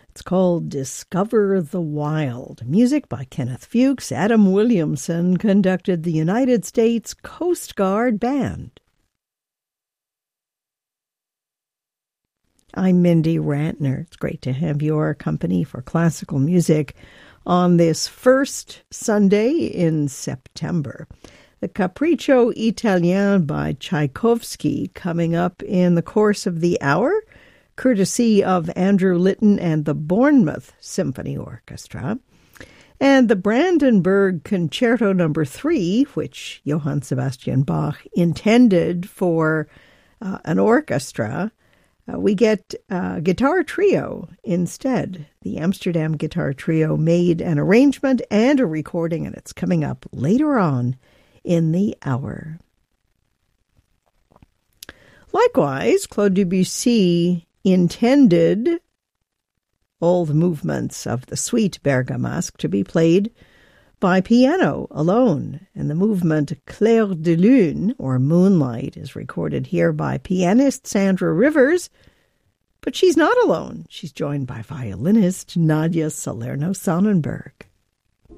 It's called Discover the Wild. Music by Kenneth Fuchs. Adam Williamson conducted the United States Coast Guard Band. I'm Mindy Rantner. It's great to have your company for classical music on this first Sunday in September. The Capriccio Italien by Tchaikovsky coming up in the course of the hour, courtesy of Andrew Litton and the Bournemouth Symphony Orchestra. And the Brandenburg Concerto No. 3, which Johann Sebastian Bach intended for an orchestra, we get a guitar trio instead. The Amsterdam Guitar Trio made an arrangement and a recording, and it's coming up later on in the hour. Likewise, Claude Debussy intended all the movements of the Suite Bergamasque to be played by piano alone, and the movement Clair de Lune, or Moonlight, is recorded here by pianist Sandra Rivers, but she's not alone. She's joined by violinist Nadia Salerno-Sonnenberg.